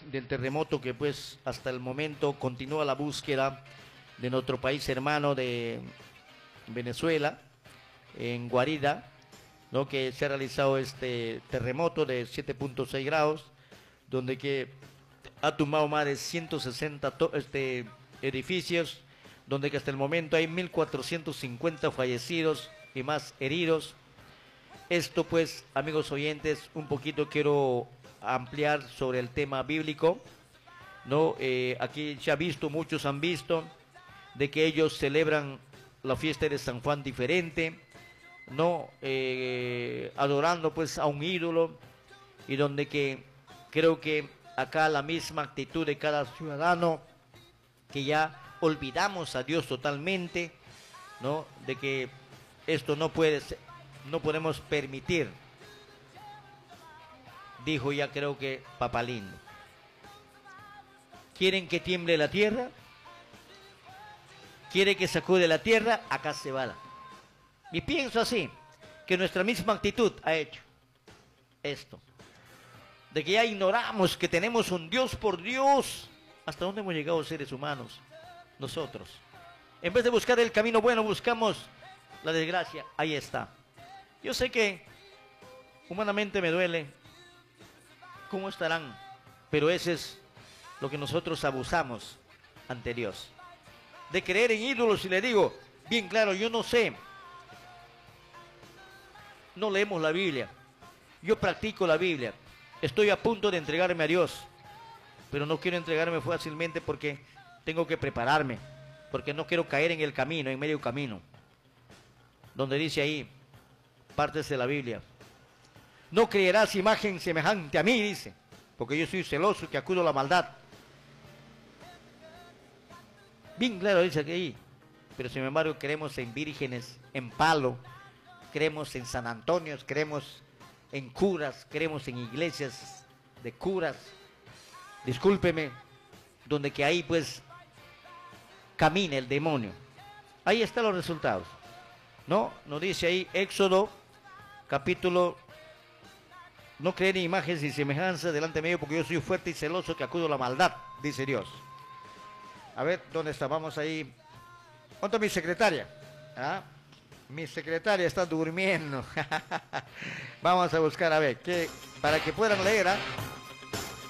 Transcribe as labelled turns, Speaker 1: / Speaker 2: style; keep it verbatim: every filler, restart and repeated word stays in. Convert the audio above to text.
Speaker 1: del terremoto que pues hasta el momento continúa la búsqueda de nuestro país hermano de Venezuela, en Guarida, ¿no? Que se ha realizado este terremoto de siete punto seis grados, donde que ha tumbado más de ciento sesenta este, edificios, donde que hasta el momento hay mil cuatrocientos cincuenta fallecidos y más heridos. Esto pues, amigos oyentes, un poquito quiero ampliar sobre el tema bíblico, ¿no? Eh, aquí se ha visto, muchos han visto, de que ellos celebran la fiesta de San Juan diferente, ¿no? Eh, adorando pues a un ídolo, y donde que creo que acá la misma actitud de cada ciudadano, que ya olvidamos a Dios totalmente, ¿no? De que esto no puede ser, no podemos permitir, dijo ya creo que Papalindo. ¿Quieren que tiemble la tierra? ¿Quiere que sacude la tierra? Acá se va. Y pienso así, que nuestra misma actitud ha hecho esto, de que ya ignoramos que tenemos un Dios. Por Dios, ¿hasta dónde hemos llegado seres humanos? Nosotros, en vez de buscar el camino bueno, buscamos la desgracia. Ahí está. Yo sé que humanamente me duele cómo estarán, pero ese es lo que nosotros abusamos ante Dios, de creer en ídolos. Y le digo bien claro, yo no sé, no leemos la Biblia, yo practico la Biblia, estoy a punto de entregarme a Dios, pero no quiero entregarme fácilmente porque tengo que prepararme, porque no quiero caer en el camino, en medio camino, donde dice ahí, partes de la Biblia, no creerás imagen semejante a mí, dice, porque yo soy celoso que acudo a la maldad. Bien claro dice aquí, pero sin embargo creemos en vírgenes, en palo, creemos en San Antonio, creemos en curas, creemos en iglesias de curas, discúlpeme, donde que ahí pues camina el demonio. Ahí están los resultados, ¿no? Nos dice ahí Éxodo, capítulo, no creer en imágenes y semejanzas delante mío, porque yo soy fuerte y celoso que acudo a la maldad, dice Dios. A ver, ¿dónde está? Vamos ahí. ¿Dónde está mi secretaria? ¿Ah? Mi secretaria está durmiendo. Vamos a buscar, a ver, que, para que puedan leer, ¿ah?